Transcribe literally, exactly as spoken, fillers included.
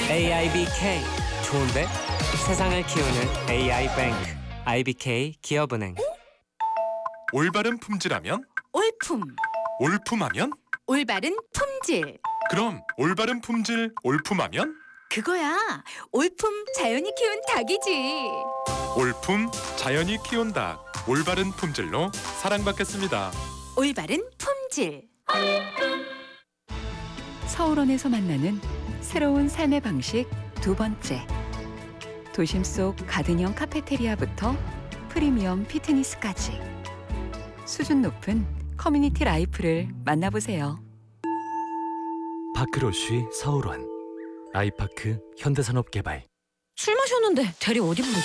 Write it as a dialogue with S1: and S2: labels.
S1: 에이아이비케이 좋은데? 세상을 키우는 에이아이 뱅크 아이비케이 기업은행.
S2: 올바른 품질하면?
S3: 올품,
S2: 올품하면?
S3: 올바른 품질.
S2: 그럼 올바른 품질 올품하면?
S3: 그거야, 올품 자연이 키운 닭이지.
S2: 올품 자연이 키운 닭 올바른 품질로 사랑받겠습니다.
S3: 올바른 품질.
S4: 서울원에서 만나는 새로운 삶의 방식 두 번째. 도심 속 가든형 카페테리아부터 프리미엄 피트니스까지 수준 높은 커뮤니티 라이프를 만나보세요.
S5: 파크로쉬 서울원 아이파크 현대산업개발.
S6: 술 마셨는데 대리 어디 부르지?